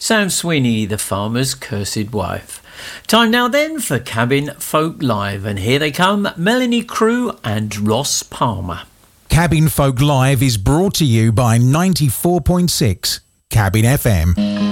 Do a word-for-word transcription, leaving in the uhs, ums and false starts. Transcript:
Sam Sweeney, the farmer's cursed wife. Time now then for Cabin Folk Live, and here they come, Melanie Crew and Ross Palmer. Cabin Folk Live is brought to you by ninety-four point six Cabin F M.